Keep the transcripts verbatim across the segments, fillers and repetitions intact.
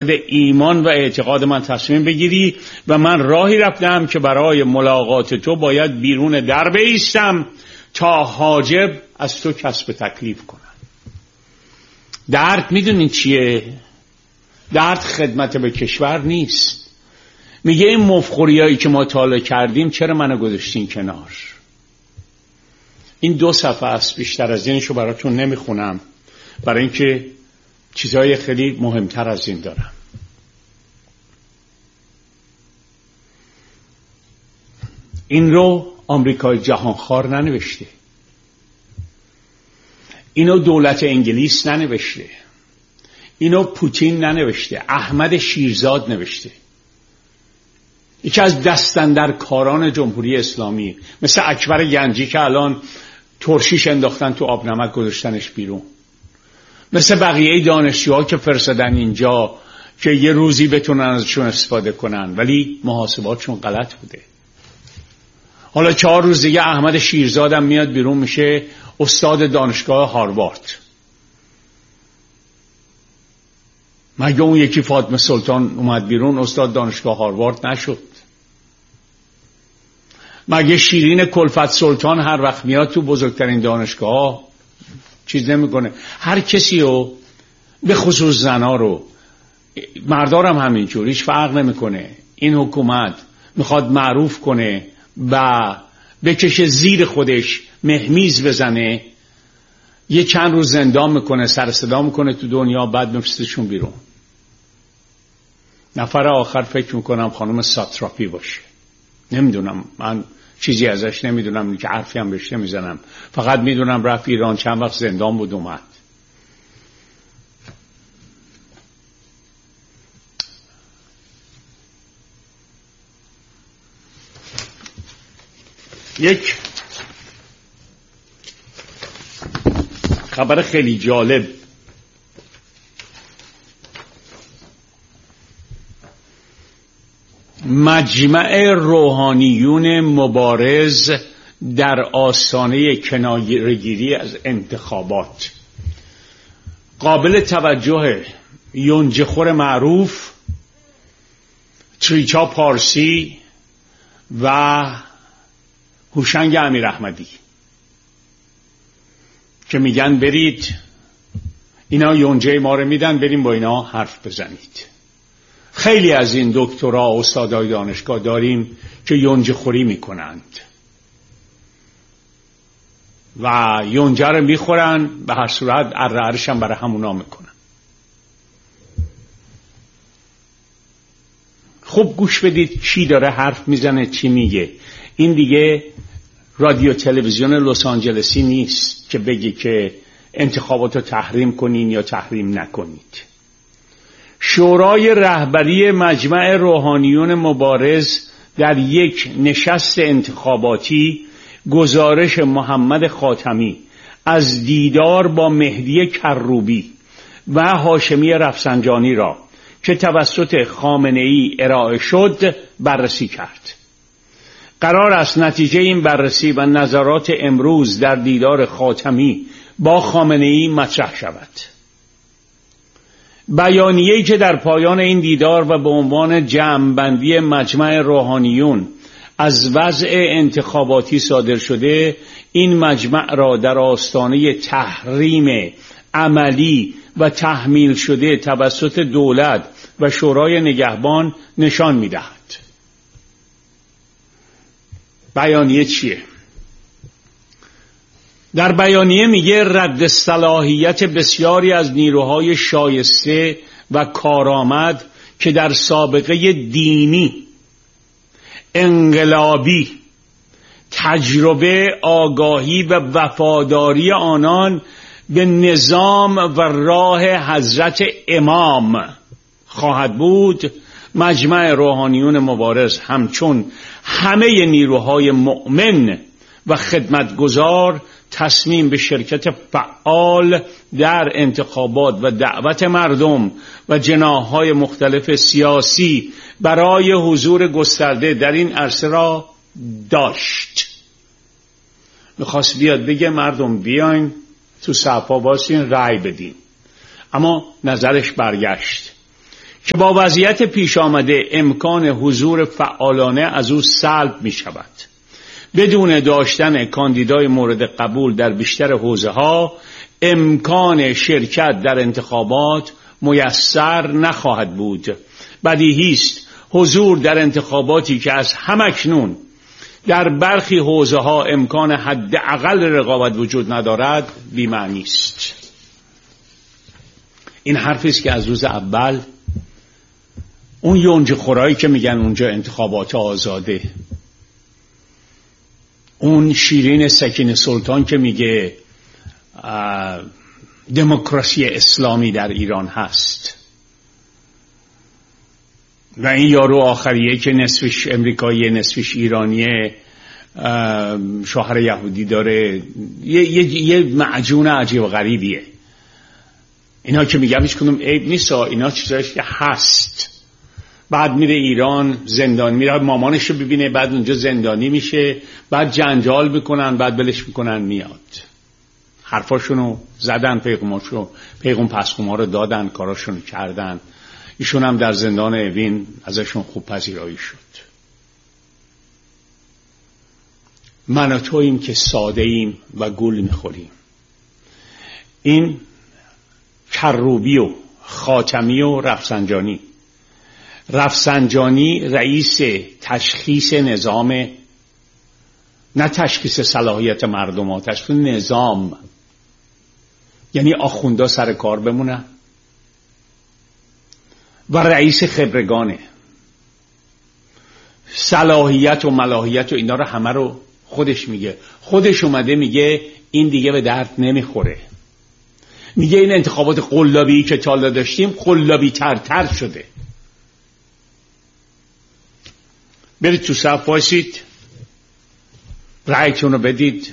ایمان و اعتقاد من تصمیم بگیری و من راهی رفتم که برای ملاقات تو باید بیرون در بایستم تا حاجب از تو کسب تکلیف کنم. درد میدونین چیه؟ درد خدمت به کشور نیست. میگه این مفخوریایی که ما طالع کردیم چرا منو گذاشتین کنار؟ این دو صفحه است، بیشتر از اینشو براتون نمیخونم برای اینکه چیزهای خیلی مهمتر از این دارم. این رو آمریکای جهانخوار ننوشته، اینو دولت انگلیس ننوشته، اینو پوتین ننوشته، احمد شیرزاد نوشته. یکی از دستاندرکاران جمهوری اسلامی مثل اکبر گنجی که الان ترشیش انداختن تو آب نمک گذاشتنش بیرون، مثل بقیه دانشجوها که فرستادن اینجا که یه روزی بتونن ازشون استفاده کنن ولی محاسباتشون غلط بوده. حالا چهار روز دیگه احمد شیرزادم میاد بیرون میشه استاد دانشگاه هاروارد. مگه اون یکی فاطمه سلطان اومد بیرون استاد دانشگاه هاروارد نشد؟ مگه شیرین کلفت سلطان هر وقت میاد تو بزرگترین دانشگاه چیز نمیکنه؟ هر کسی رو به خصوص زنا رو، مردارم همینجور، هیچ فرق نمیکنه. این حکومت میخواد معروف کنه و بکشه زیر خودش مهمیز بزنه، یه چند روز زندان میکنه، سر صدا میکنه تو دنیا، بعد میفرستشون بیرون. نفر آخر فکر میکنم خانم ساتراپی باشه، نمیدونم، من چیزی ازش نمیدونم که حرفی هم بهش نمیزنم، فقط میدونم رفت ایران، چند وقت زندان بود اومد. یک خبر خیلی جالب، مجمع روحانیون مبارز در آستانه کناره‌گیری از انتخابات. قابل توجه یونجخور معروف، تریچا پارسی و هوشنگ امیراحمدی که میگن برید اینا یونجه ما رو میدن بریم با اینا حرف بزنید. خیلی از این دکترا و استادای دانشگاه داریم که یونجه خوری میکنند و یونجه رو میخورن، به هر صورت ارعرش هم برای همونا میکنن. خوب گوش بدید چی داره حرف میزنه، چی میگه. این دیگه رادیو تلویزیون لس آنجلسی نیست که بگی که انتخابات رو تحریم کنین یا تحریم نکنید. شورای رهبری مجمع روحانیون مبارز در یک نشست انتخاباتی گزارش محمد خاتمی از دیدار با مهدی کروبی و هاشمی رفسنجانی را که توسط خامنه‌ای ارائه شد بررسی کرد. قرار است نتیجه این بررسی و نظرات امروز در دیدار خاتمی با خامنه‌ای مطرح شود. بیانیه‌ای که در پایان این دیدار و به عنوان جمع‌بندی مجمع روحانیون از وضع انتخاباتی صادر شده، این مجمع را در آستانه تحریم عملی و تحمیل شده توسط دولت و شورای نگهبان نشان می‌دهد. بیانیه چیه؟ در بیانیه میگه رد صلاحیت بسیاری از نیروهای شایسته و کارآمد که در سابقه دینی، انقلابی، تجربه، آگاهی و وفاداری آنان به نظام و راه حضرت امام خواهد بود، مجمع روحانیون مبارز همچون همه نیروهای مؤمن و خدمتگزار تصمیم به شرکت فعال در انتخابات و دعوت مردم و جناح‌های مختلف سیاسی برای حضور گسترده در این عرصه را داشت. میخواست بیاد بگه مردم بیاین تو صفا باشین رأی بدین، اما نظرش برگشت که با وضعیت پیش آمده امکان حضور فعالانه از او سلب می شود. بدون داشتن کاندیدای مورد قبول در بیشتر حوزه‌ها امکان شرکت در انتخابات میسر نخواهد بود. بدیهی است حضور در انتخاباتی که از همکنون در برخی حوزه‌ها امکان حداقل رقابت وجود ندارد بی‌معنی است. این حرفی است که از روز اول اون یونجه خورایی که میگن اونجا انتخابات آزاده، اون شیرین سکین سلطان که میگه دموکراسی اسلامی در ایران هست، و این یارو آخریه که نصفش امریکایی نصفش ایرانیه، شوهر یهودی داره، یه, یه, یه معجون عجیب و غریبیه. اینا که میگم هیچ کدوم عیب نیست، اینا چیزایش که هست. بعد میره ایران زندان، میره مامانش رو ببینه، بعد اونجا زندانی میشه، بعد جنجال میکنن، بعد بلش میکنن میاد. حرفاشونو زدن، پیغاماشو پیغام پسخوما رو دادن، کاراشونو کردن. ایشون هم در زندان اوین ازشون خوب پذیرایی شد. من و توییم که ساده ایم و گول میخوریم. این کروبی و خاتمی و رفسنجانی رفسنجانی رئیس تشخیص نظام، نه تشخیص صلاحیت مردم ها، تشخیص نظام، یعنی آخوندا سر کار بمونن، و رئیس خبرگانه. صلاحیت و ملاحیت و اینا رو همه رو خودش میگه. خودش اومده میگه این دیگه به درد نمیخوره. میگه این انتخابات قلابی که تا داشتیم قلابی تر تر شده. برید تو صف وایسید، رأیتون رو بدید.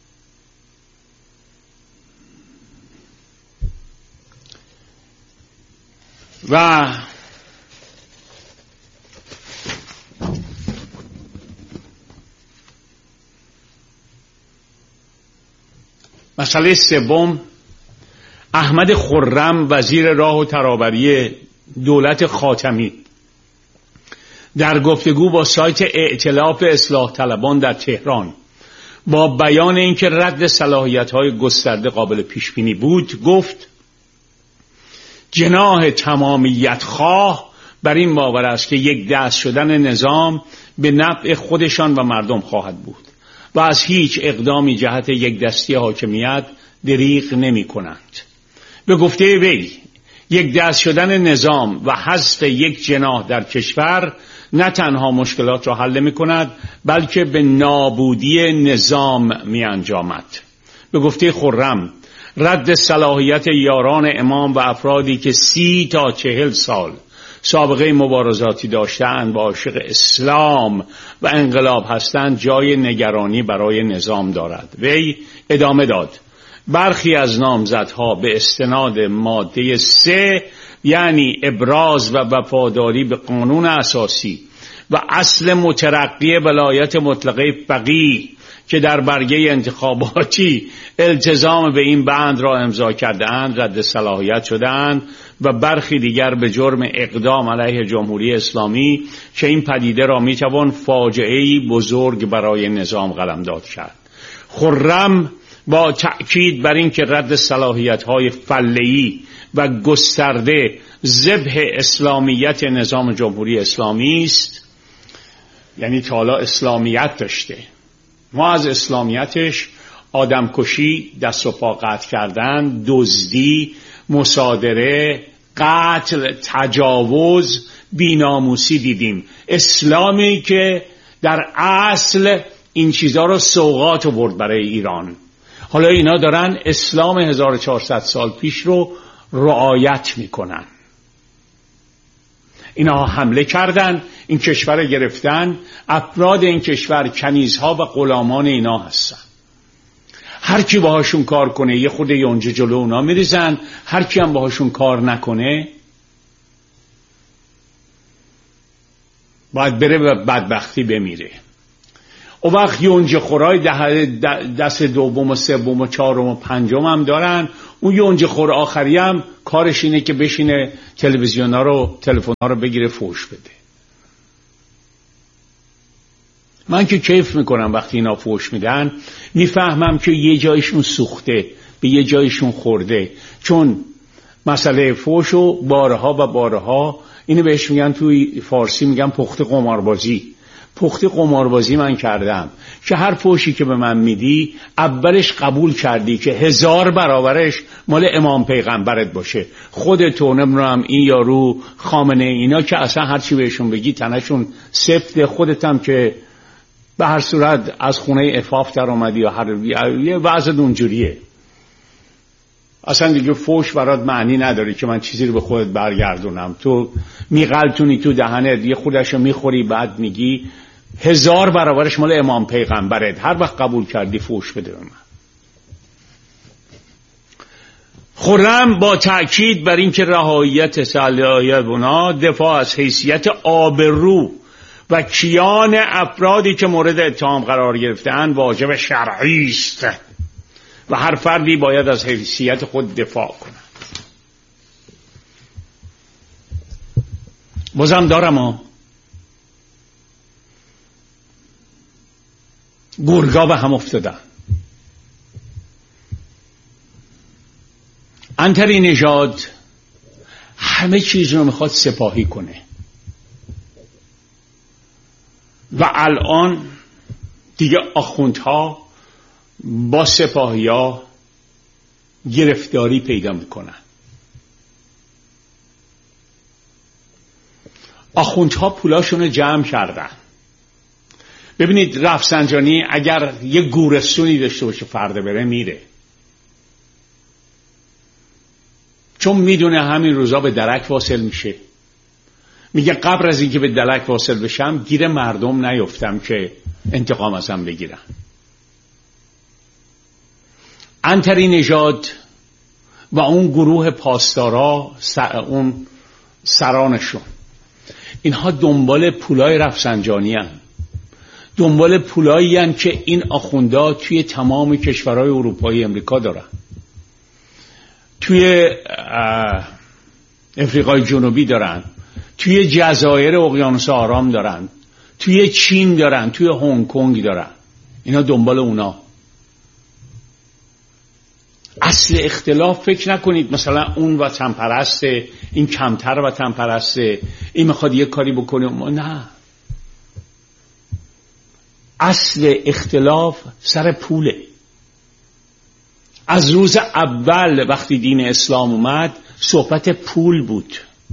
و مسئله سوم، احمد خرم وزیر راه و ترابری دولت خاتمی در گفتگو با سایت ائتلاف اصلاح طلبان در تهران با بیان اینکه رد صلاحیت‌های گسترده قابل پیش بینی بود، گفت جناح تمامیت خواه بر این باور است که یک دست شدن نظام به نفع خودشان و مردم خواهد بود و از هیچ اقدامی جهت یک دستی حاکمیت دریغ نمی کنند. به گفته وی یک دست شدن نظام و حذف یک جناح در کشور نه تنها مشکلات را حل می کند بلکه به نابودی نظام می انجامد. به گفته خرم رد صلاحیت یاران امام و افرادی که سی تا چهل سال سابقه مبارزاتی داشتند و عاشق اسلام و انقلاب هستند جای نگرانی برای نظام دارد. وی ادامه داد برخی از نامزدها به استناد ماده سه، یعنی ابراز و وفاداری به قانون اساسی و اصل مترقی ولایت مطلقه فقیه که در برگه انتخاباتی التزام به این بند را امضا کرده‌اند رد صلاحیت شده‌اند و برخی دیگر به جرم اقدام علیه جمهوری اسلامی که این پدیده را میتوان فاجعه‌ای بزرگ برای نظام قلمداد کرد. خرم با تأکید بر این که رد صلاحیت‌های فله‌ای و گسترده ذبح اسلامیت نظام جمهوری اسلامی است، یعنی تا حالا اسلامیت داشته، ما از اسلامیتش آدمکشی، دست و پا قطع کردن، دزدی، مصادره، قتل، تجاوز، بی‌ناموسی دیدیم. اسلامی که در اصل این چیزها رو سوغات آورد برای ایران. حالا اینا دارن اسلام هزار و چهارصد سال پیش رو رعایت میکنن. اینا حمله کردن، این کشور گرفتن، افراد این کشور کنیزها و غلامان اینا هستن. هر کی باهاشون کار کنه یه خود یونجه جلو اونا میریزن، هر کی هم باهاشون کار نکنه باید بره و بدبختی بمیره. اون وقت یونجه خورای دست دوم و سوم و چهارم و پنجم هم دارن. اون یونجه خور آخری هم کارش اینه که بشینه تلویزیون ها رو تلفن ها رو بگیره فوش بده. من که کیف میکنم وقتی اینا فوش میدن، میفهمم که یه جایشون سوخته، به یه جایشون خورده. چون مسئله فوش و بارها و بارها، اینو بهش میگن توی فارسی میگن پخت قماربازی. پخت قماربازی من کردم که هر فوشی که به من میدی اولش قبول کردی که هزار برابرش مال امام پیغمبرت باشه. خودتو نمیدونم این یارو خامنه اینا که اصلا هرچی بهشون بگی تنشون سفته، خودتم که به هر صورت از خونه عفاف در آمدی یا هر یه وضع اونجوریه. اصلا دیگه فوش برات معنی نداره که من چیزی رو به خودت برگردونم. تو میغلطونی تو دهنت، یه خودشو میخوری، بعد میگی هزار برابرش مال امام پیغمبرت. هر وقت قبول کردی فوش بده به من. خرم با تأکید بر این که رهایت صلیبونا دفاع از حیثیت آبرو و کیان افرادی که مورد اتهام قرار گرفته‌اند واجب شرعی است و هر فردی باید از حیثیت خود دفاع کند. بازم دارم ها گرگا به هم افتادن. عنتری نژاد همه چیز رو میخواد سپاهی کنه و الان دیگه آخوندها با سپاهی ها گرفتاری پیدا میکنن. آخوندها پولاشون رو جمع کردن. ببینید رفسنجانی اگر یه گورستونی داشته باشه فردا بره میره، چون میدونه همین روزا به درک واصل میشه. میگه قبل از اینکه به درک واصل بشم گیر مردم نیفتم که انتقام ازم بگیرن. عنتری نژاد و اون گروه پاسدارا، اون سرانشون، اینها دنبال پولای رفسنجانی هن. دنبال پولایی هن که این آخوندا توی تمام کشورهای اروپایی امریکا دارن، توی افریقای جنوبی دارن، توی جزایر اقیانوس آرام دارن، توی چین دارن، توی هنگ کنگ دارن. اینا دنبال اونا. اصل اختلاف فکر نکنید مثلا اون وطن پرسته، این کمتر وطن پرسته، این میخواد یه کاری بکنه. نه، اصل اختلاف سر پوله. از روز اول وقتی دین اسلام اومد صحبت پول بود.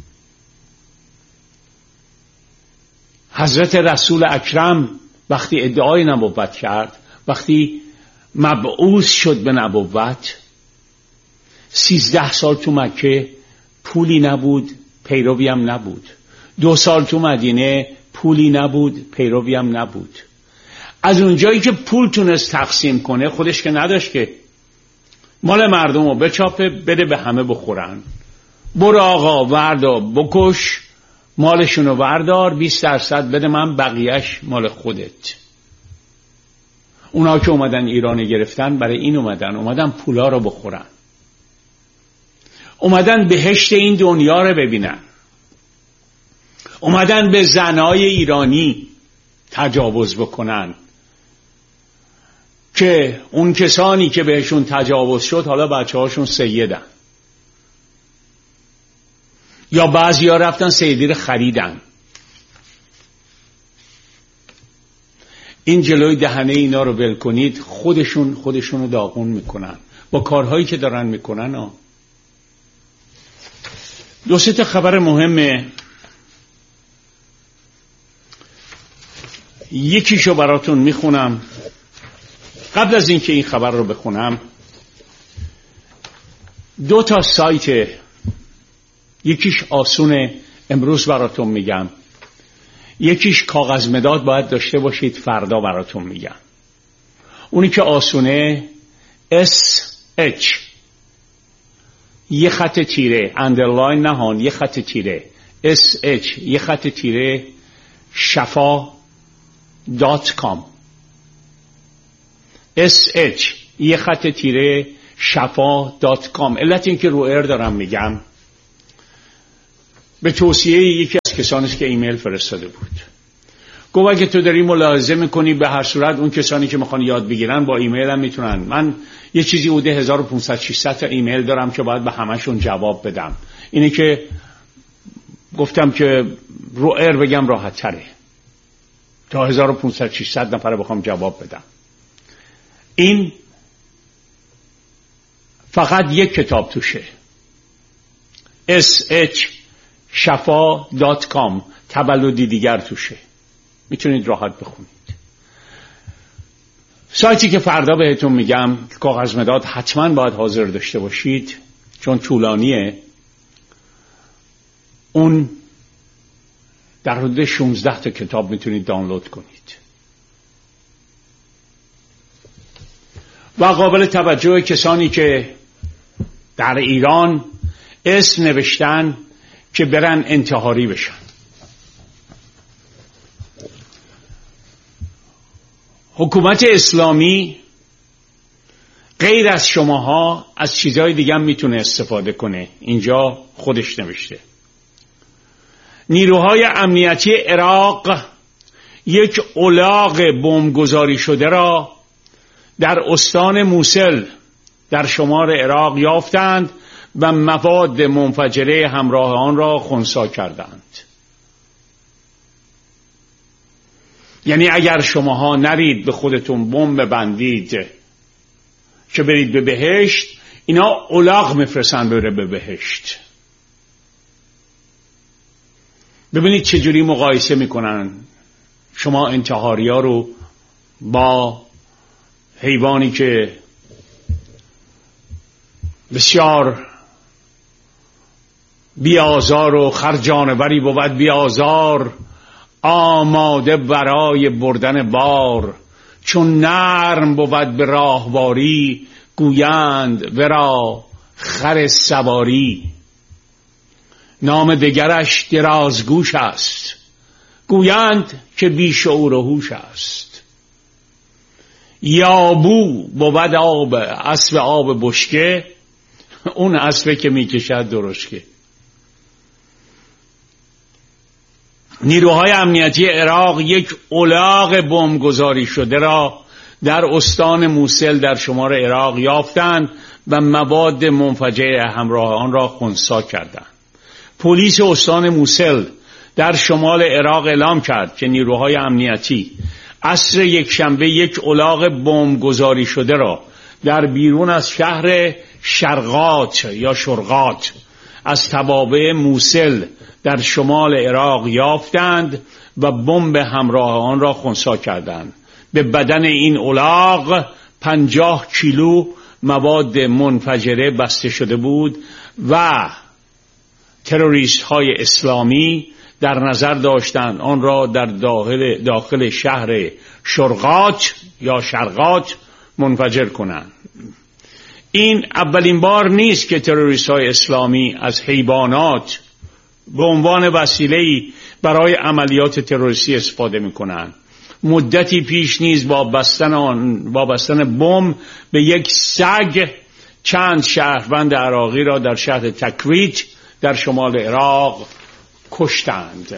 حضرت رسول اکرم وقتی ادعای نبوت کرد، وقتی مبعوث شد به نبوت، سیزده سال تو مکه پولی نبود، پیروی هم نبود. دو سال تو مدینه پولی نبود، پیروی هم نبود. از اونجایی که پول تونست تقسیم کنه، خودش که نداشت که مال مردم رو بچاپه بده به همه بخورن. برو آقا وردا بکش، مالشونو وردار، بیست درصد بده من، بقیهش مال خودت. اونا که اومدن ایران گرفتن برای این اومدن، اومدن پولا رو بخورن، اومدن بهشت این دنیا رو ببینن، اومدن به زنای ایرانی تجاوز بکنن که اون کسانی که بهشون تجاوز شد حالا بچه هاشون سیدن، یا بعضی ها رفتن سیدی رو خریدن. این جلوی دهنه اینا رو ول کنید، خودشون خودشون رو داغون میکنن با کارهایی که دارن میکنن. ها دو سه تا خبر مهمه، یکیشو براتون میخونم. قبل از اینکه این خبر رو بخونم، دو تا سایت، یکیش آسونه، امروز براتون میگم، یکیش کاغذ مداد باید داشته باشید، فردا براتون میگم. اونی که آسونه اس اچ یه خط تیره اندرلاین نهان یه خط تیره اس اچ یه خط تیره شفا دات کام اس اچ یه خط تیره شفا دات کام. علت این که رو ایر دارم میگم، به توصیه یکی از کسانی که ایمیل فرستاده بود، گفت اگه تو داری ملاحظه میکنی به هر صورت اون کسانی که میخوان یاد بگیرن با ایمیل هم میتونن. من یه چیزی حدود هزار و پانصد ششصد تا ایمیل دارم که باید به همشون جواب بدم. اینه که گفتم که رو ایر بگم راحت تره تا هزار و پانصد ششصد نفر بخوام جواب بدم. این فقط یک کتاب توشه، اس اچ شفا دات کام، تولدی دیگر توشه، میتونید راحت بخونید. سایتی که فردا بهتون میگم کاغذ مداد حتما باید حاضر داشته باشید چون طولانیه. اون در حدود شانزده تا کتاب میتونید دانلود کنید و قابل توجه کسانی که در ایران اسم نوشتن که برن انتحاری بشن. حکومت اسلامی غیر از شماها از چیزهای دیگه هم میتونه استفاده کنه. اینجا خودش نوشته نیروهای امنیتی عراق یک الاغ بمبگذاری شده را در استان موصل در شمال عراق یافتند و مواد منفجره همراه آن را خنثی کردند. یعنی اگر شماها نرید به خودتون بمب ببندید که برید به بهشت، اینا الاغ میفرستن بره به بهشت. ببینید چجوری مقایسه میکنن شما انتحاری ها رو با حیوانی که بسیار بیازار و خرجانوری بود، بیازار آماده برای بردن بار، چون نرم بود به راهواری، گویند ورا خر سواری. نام دگرش درازگوش است، گویند که بیشعور و هوش است. یابو بود آب اسب آب بشکه، اون اسبه که میکشد درشکه. نیروهای امنیتی عراق یک الاغ بمبگذاری شده را در استان موصل در شمال عراق یافتند و مواد منفجره همراه آن را خنثی کردند. پلیس استان موصل در شمال عراق اعلام کرد که نیروهای امنیتی عصر یک شنبه یک الاغ بمبگذاری شده را در بیرون از شهر شرقات یا شرقات از توابع موصل در شمال عراق یافتند و بمب همراه آن را خنثی کردند. به بدن این الاغ پنجاه کیلو مواد منفجره بسته شده بود و تروریست های اسلامی در نظر داشتند آن را در داخل, داخل شهر شرقات یا شرقات منفجر کنند. این اولین بار نیست که تروریست های اسلامی از حیوانات به عنوان وسیله‌ای برای عملیات تروریستی استفاده می‌کنند. مدتی پیش نیز با بستن آن با بستن بمب به یک سگ چند شهروند عراقی را در شهر تکریت در شمال عراق کشتند.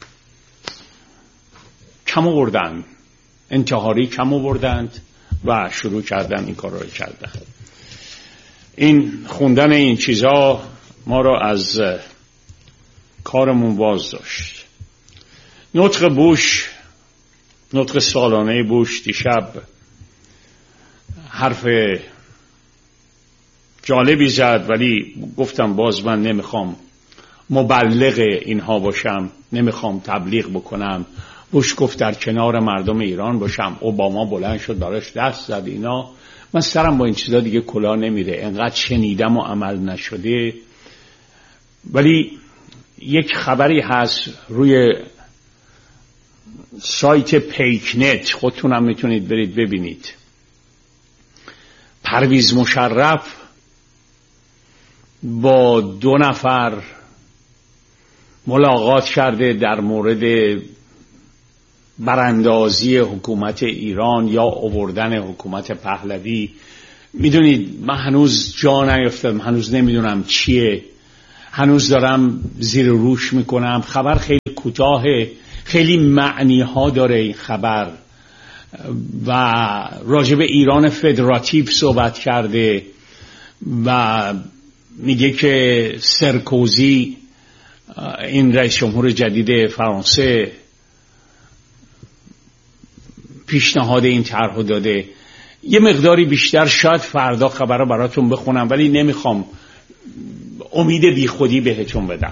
کم آوردند، انتحاری کم آوردند و شروع کردن این کار را کردن. این خوندن این چیزا ما را از کارمون باز داشت. نطق بوش، نطق سالانه بوش دیشب حرف جالبی زد، ولی گفتم باز من نمیخوام مبلغ اینها باشم، نمیخوام تبلیغ بکنم. بوش گفت در کنار مردم ایران باشم. اوباما بلند شد براش دست زد. اینا من سرم با این چیزا دیگه کلا نمیره، انقدر شنیدم و عمل نشده. ولی یک خبری هست روی سایت پیکنت، خودتونم میتونید برید ببینید. پرویز مشرف با دو نفر ملاقات کرده در مورد براندازی حکومت ایران یا آوردن حکومت پهلوی. میدونید من هنوز جا نیافتم، هنوز نمیدونم چیه، هنوز دارم زیر روش میکنم. خبر خیلی کوتاهه، خیلی معنی ها داره این خبر و راجع به ایران فدراتیو صحبت کرده و میگه که سرکوزی، این رئیس جمهور جدید فرانسه، پیشنهاد این طرحو داده. یه مقداری بیشتر شاید فردا خبر رو براتون بخونم، ولی نمیخوام امید بی خودی بهتون بدم.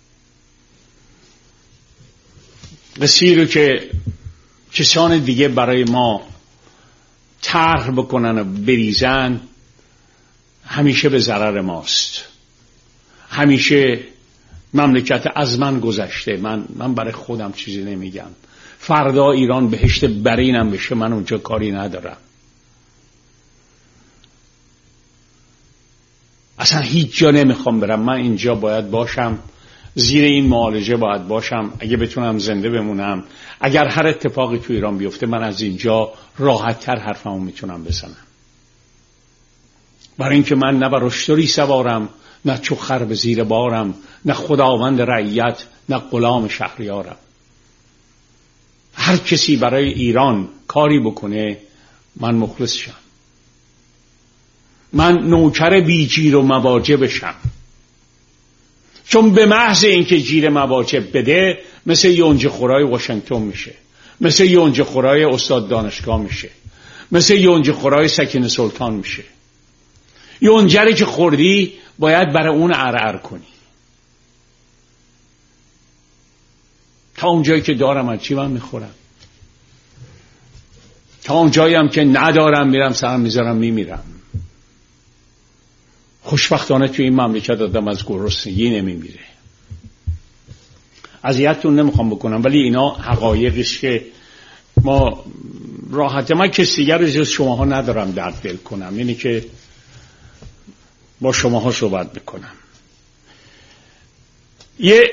قصه‌ای رو که کسان دیگه برای ما طرح بکنن و بریزن همیشه به ضرر ماست. همیشه مملکت از من گذشته، من من برای خودم چیزی نمیگم. فردا ایران بهشت برینم بشه، من اونجا کاری ندارم. اصلا هیچ جا نمیخوام برم، من اینجا باید باشم، زیر این معالجه باید باشم. اگه بتونم زنده بمونم، اگر هر اتفاقی تو ایران بیفته، من از اینجا راحت تر حرفمو میتونم بزنم. برای اینکه من نه بر اشتری سوارم، نه چو خر به زیر بارم، نه خداوند رعیت، نه غلام شهریارم. هر کسی برای ایران کاری بکنه من مخلصشم، من نوکر بی جیر و مواجب بشم. چون به محض اینکه جیر مواجب بده مثل یونجه خورای واشنگتن میشه، مثل یونجه خورای استاد دانشگاه میشه، مثل یونجه خورای سکینه سلطان میشه. یونجری که خوردی باید برای اون ارعر کنی. تا اونجایی که دارم از چی من میخورم، تا اونجایی هم که ندارم میرم سرم میذارم میمیرم. خوشبختانه توی این مملکت آدم از گرسنگی نمیمیره. اذیتتون نمیخوام بکنم، ولی اینا حقایقش که ما راحت، من کسی دیگر جز شماها ندارم درد دل کنم، یعنی که با شماها صحبت بکنم. یه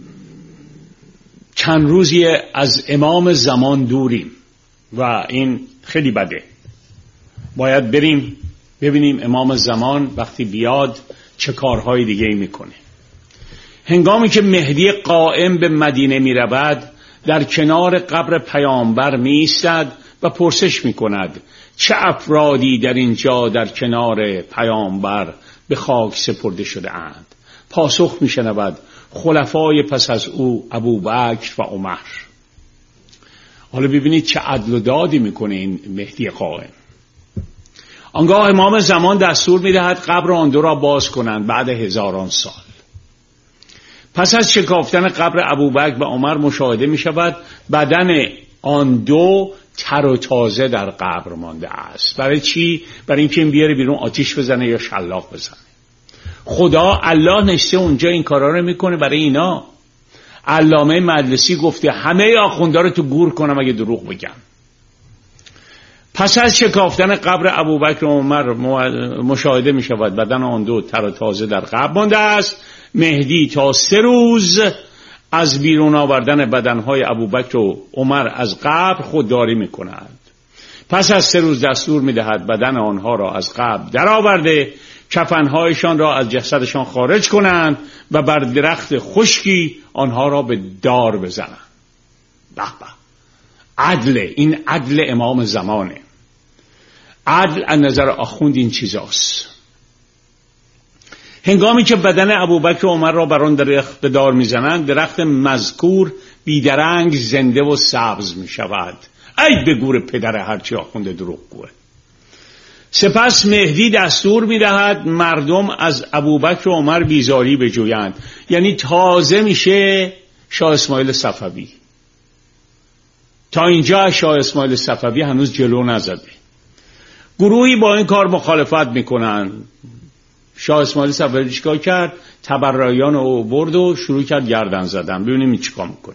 چند روزی از امام زمان دوریم و این خیلی بده. باید بریم ببینیم امام زمان وقتی بیاد چه کارهای دیگه ای میکنه. هنگامی که مهدی قائم به مدینه می رود، در کنار قبر پیامبر می ایستد و پرسش می کند چه افرادی در اینجا در کنار پیامبر به خاک سپرده شده اند؟ پاسخ می شنود خلفای پس از او ابوبکر و عمر. حالا ببینید چه عدل و دادی میکنه این مهدی قائم. آنگاه امام زمان دستور میدهد قبر آن دو را باز کنند بعد هزاران سال. پس از شکافتن قبر ابوبکر و عمر مشاهده می شود بدن آن دو تر و تازه در قبر مانده است. برای چی؟ برای اینکه این بیاره بیرون آتیش بزنه یا شلاق بزنه. خدا الله نشته اونجا این کارا رو میکنه برای اینا. علامه مجلسی گفته همه آخوندا رو تو گور کنم اگه دروغ بگم. پس از شکافتن قبر ابوبکر و عمر مشاهده می شود بدن آن دو تر و تازه در قبر مانده است. مهدی تا سه روز از بیرون آوردن بدنهای ابوبکر و عمر از قبر خودداری می کند. پس از سه روز دستور می دهد بدن آنها را از قبر در آورده، کفنهایشان را از جسدشان خارج کنند و بر درخت خشکی آنها را به دار بزنند. به به، عدل، این عدل امام زمانه. عدل از نظر آخوند این چیزاست. هنگامی که بدن ابوبکر و عمر را بر آن درخت به دار میزنند، درخت مذکور بیدرنگ زنده و سبز می شود. ای به گور پدر هرچی آخونده دروغگوه. سپس مهدی دستور می دهد مردم از ابوبکر و عمر بیزاری بجویند. یعنی تازه میشه شاه اسماعیل صفوی. تا اینجا شاه اسماعیل صفوی هنوز جلو نزده. گروهی با این کار مخالفت میکنن. شاه اسماعیل صفوی چیکار کرد؟ تبرعیان رو برد و شروع کرد گردن زدن. ببینیم این چیکار میکنه.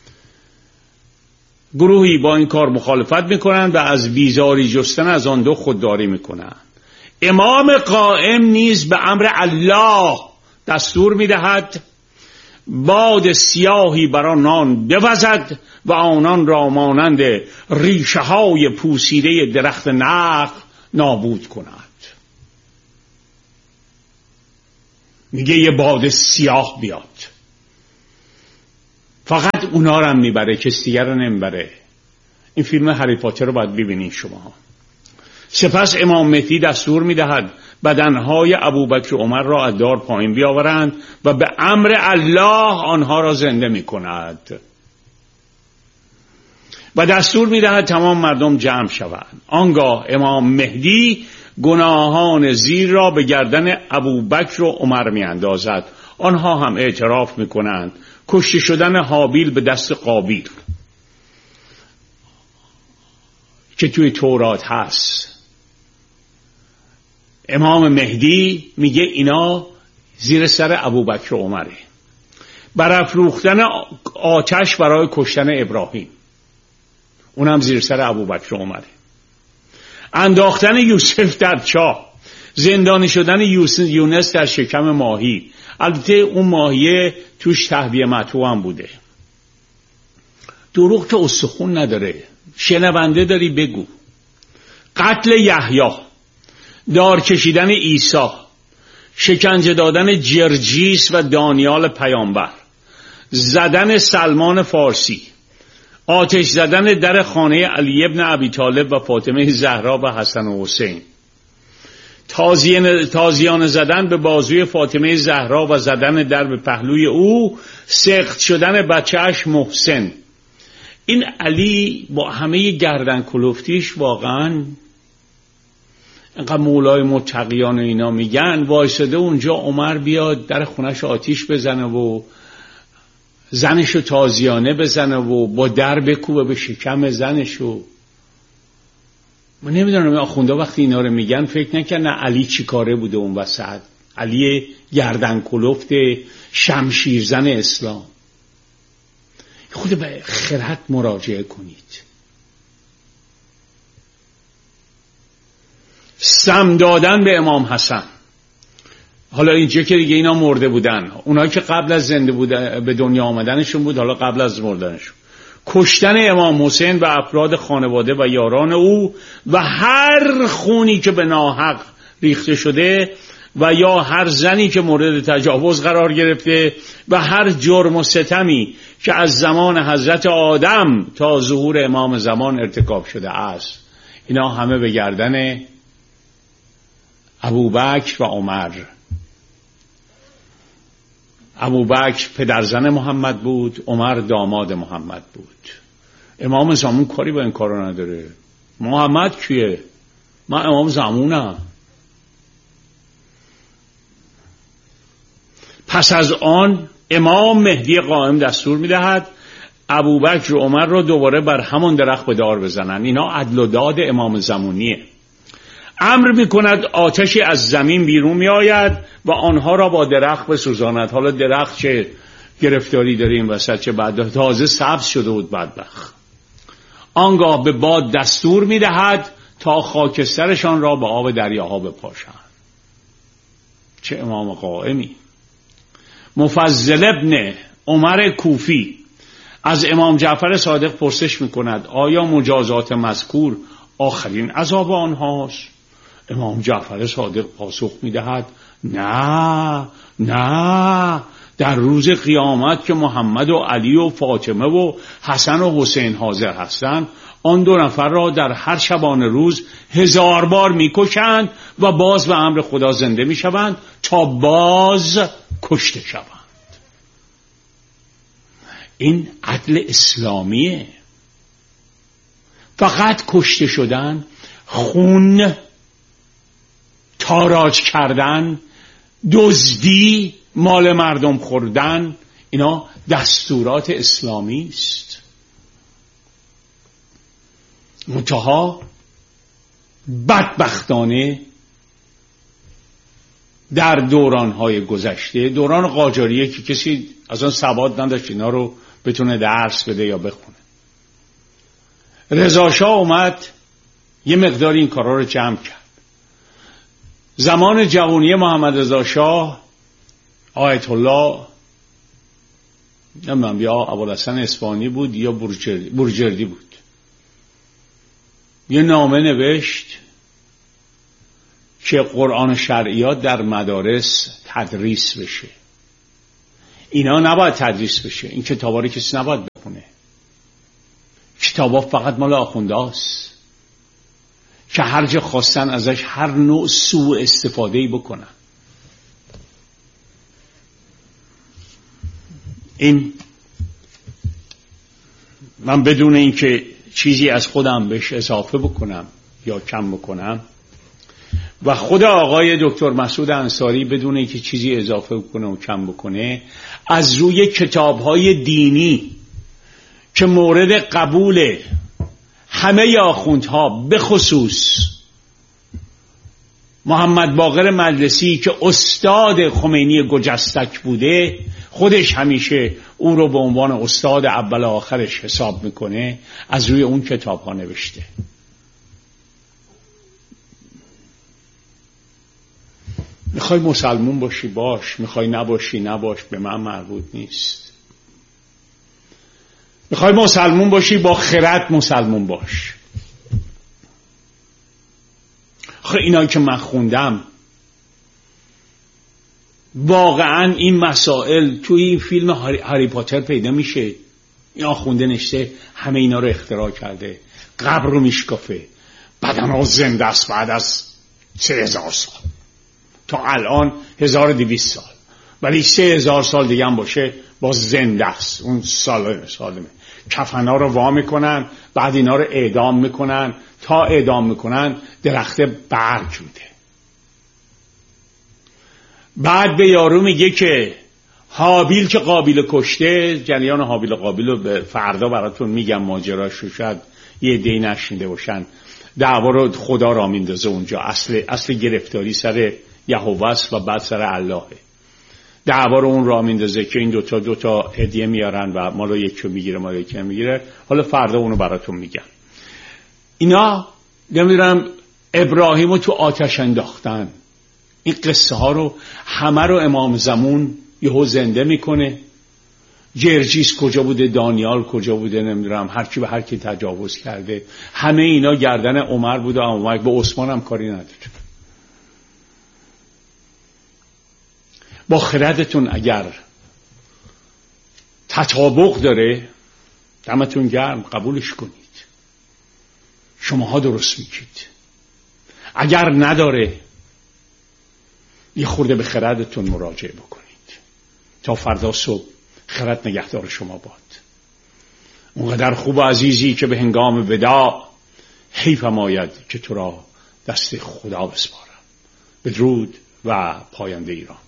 گروهی با این کار مخالفت میکنن و از بیزاری جستن از آن دو خودداری میکنن. امام قائم نیز به امر الله دستور میدهد باد سیاهی بر آن نان بوزد و آنان را مانند ریشه های پوسیده درخت نخل نابود کند. میگه یه باد سیاه بیاد، فقط اونا رو هم میبره، کسی دیگر رو نمیبره. این فیلم هری پاتر رو باید ببینین شما. سپس امام مهدی دستور میدهد بدنهای ابوبکر و عمر را از دار پایین بیاورند و به امر الله آنها را زنده میکند و دستور میدهد تمام مردم جمع شوند. آنگاه امام مهدی گناهان زیر را به گردن ابوبکر و عمر میاندازد. آنها هم اعتراف میکنند. کشته شدن هابیل به دست قابیل که توی تورات هست. امام مهدی میگه اینا زیر سر ابوبکر و عمره. برافروختن آتش برای کشتن ابراهیم، اونم زیر سر ابوبکر و عمره. انداختن یوسف در چاه، زندانی شدن یونس در شکم ماهی. البته اون ماهیه توش تهویه مطبوع هم بوده. دروغ که استخون نداره، شنونده داری بگو. قتل یحیی، دار کشیدن عیسی، شکنجه دادن جرجیس و دانیال پیامبر، زدن سلمان فارسی، آتش زدن در خانه علی ابن ابی طالب و فاطمه زهرا و حسن و حسین، تازیانه زدن به بازوی فاطمه زهرا و زدن در به پهلوی او، سقط شدن بچهش محسن. این علی با همه گردن کلفتیش واقعا اینقدر مولای متقیان و اینا میگن، وایساده اونجا عمر بیاد در خونش آتیش بزنه و زنشو تازیانه بزنه و با در بکوبه به شکم زنشو. من نمیدونم این آخونده وقتی اینا رو میگن فکر نکنه علی چی کاره بوده اون وسط. علی گردن کلفت شمشیرزن اسلام. خود به خرد مراجعه کنید. سم دادن به امام حسن. حالا اینجا که دیگه اینا مرده بودن، اونایی که قبل از زنده بودن به دنیا آمدنشون بود، حالا قبل از مردنشون. کشتن امام حسین و افراد خانواده و یاران او و هر خونی که به ناحق ریخته شده و یا هر زنی که مورد تجاوز قرار گرفته و هر جرم و ستمی که از زمان حضرت آدم تا ظهور امام زمان ارتکاب شده است، اینا همه به گردن ابوبکر و عمر. ابوبکر پدرزن محمد بود، عمر داماد محمد بود. امام زمان کاری با این کارو نداره. محمد کیه؟ من امام زمانم. پس از آن امام مهدی قائم دستور میدهد ابوبکر و عمر را دوباره بر همان درخت به دار بزنن. اینا عدل و داد امام زمانیه. امر میکند آتشی از زمین بیرون میآید و آنها را با درخت بسوزاند. حالا درخت چه گرفتاری داره این وسط، چه بعد تازه سبز شده بود بدبخت. آنگاه به باد دستور میدهد تا خاکسترشان را به آب دریاها بپاشند. چه امام قائمی. مفضل ابن عمر کوفی از امام جعفر صادق پرسش میکند آیا مجازات مذکور آخرین عذاب آنهاست؟ امام جعفر صادق پاسخ میدهد نه نه، در روز قیامت که محمد و علی و فاطمه و حسن و حسین حاضر هستند، آن دو نفر را در هر شبانه روز هزار بار میکشند و باز به امر خدا زنده میشوند تا باز کشته شوند. این عدل اسلامیه. فقط کشته شدن، خون، تاراج کردن، دزدی، مال مردم خوردن، اینا دستورات اسلامی است. منتها بدبختانه در دورانهای گذشته، دوران قاجاریه که کسی از آن سواد نداشت اینا رو بتونه درس بده یا بخونه، رضا شاه اومد یه مقدار این کارا رو جمع کرد. زمان جوانی محمد رضا شاه آیت الله نمیدونم یا ابوالحسن اصفهانی بود یا بروجردی, بروجردی بود، یه نامه نوشت که قرآن شرعیات در مدارس تدریس بشه. اینا نباید تدریس بشه، این کتابا رو کسی نباید بخونه. کتابا فقط مال آخوندهاست که هر جا خواستن ازش هر نوع سوء استفاده‌ای بکنن. این من بدون اینکه چیزی از خودم بهش اضافه بکنم یا کم بکنم و خود آقای دکتر مسعود انصاری بدون اینکه چیزی اضافه بکنه و کم بکنه، از روی کتاب‌های دینی که مورد قبول همه آخوندها به خصوص محمد باقر مجلسی که استاد خمینی گجستک بوده، خودش همیشه او رو به عنوان استاد اول آخرش حساب میکنه، از روی اون کتاب ها نوشته. میخوای مسلمون باشی باش، میخوای نباشی نباش، به من مربوط نیست. میخوای مسلمون باشی با خرد مسلمون باش. خب اینا که من خوندم واقعا این مسائل توی این فیلم هری پاتر پیدا میشه. یا خونده نشته همه اینا رو اختراع کرده، قبر رو میشکافه، بدن ها زنده است بعد از سه هزار سال، تا الان هزار و دویست سال، ولی سه هزار سال دیگه هم باشه باز زنده است، اون سالمه سالمه. کفن ها رو وا میکنن، بعد اینا رو اعدام میکنن، تا اعدام میکنن درخت برگ میده. بعد به یارو میگه که هابیل که قابیل کشته، جریان هابیل و قابیل رو به فردا براتون میگم ماجراش رو، شاید یه عده‌ای نشنیده باشن. دعوا رو خدا را میندازه اونجا، اصل اصل گرفتاری سر یهوه است و بعد سر اللهه. دعوا رو اون را میندازه که این دوتا دوتا هدیه میارن و مالو یکی میگیره مالو یکی میگیره. حالا فردا اونو براتون میگم. اینا نمیدونم ابراهیم رو تو آتش انداختن. این قصه ها رو همه رو امام زمان یهو زنده میکنه. جرجیس کجا بوده، دانیال کجا بوده، نمیدونم هر کی به هر کی تجاوز کرده، همه اینا گردن عمر بوده. عمر به عثمان هم کاری نداره. با خردتون اگر تطابق داره دمتون گرم، قبولش کنید، شماها درست میگید. اگر نداره یه خورده به خردتون مراجعه بکنید. تا فردا صبح خرد نگهدار شما باد. اونقدر خوب و عزیزی که به هنگام وداع حیفم آید که تو را دست خدا بسپارم. بدرود و پاینده ایران.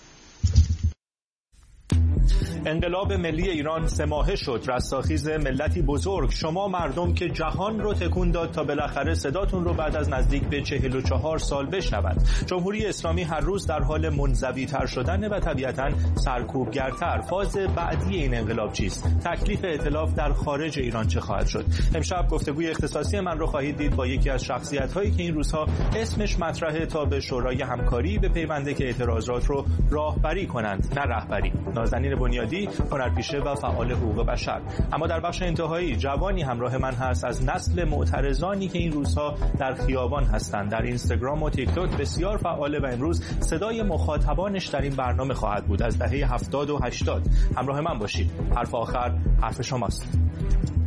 انقلاب ملی ایران سه ماهه شد، رستاخیز ملتی بزرگ. شما مردم که جهان رو تکون داد تا بالاخره صداتون رو بعد از نزدیک به چهل و چهار سال بشنوند. جمهوری اسلامی هر روز در حال منزوی تر شدن و طبیعتاً سرکوبگرتر. فاز بعدی این انقلاب چیست؟ تکلیف ائتلاف در خارج ایران چه خواهد شد؟ امشب گفتگوی اختصاصی من رو خواهید دید با یکی از شخصیت‌هایی که این روزها اسمش مطرحه تا به شورای همکاری به پیونده که اعتراضات رو راهبری کنند، نه رهبری. نازنین بنیادی، هنرپیشه و فعال حقوق بشر. اما در بخش انتهایی جوانی همراه من هست از نسل معترضانی که این روزها در خیابان هستند. در اینستاگرام و تیک تاک بسیار فعاله و امروز صدای مخاطبانش در این برنامه خواهد بود از دهه هفتاد و هشتاد. همراه من باشید. حرف آخر حرف شماست.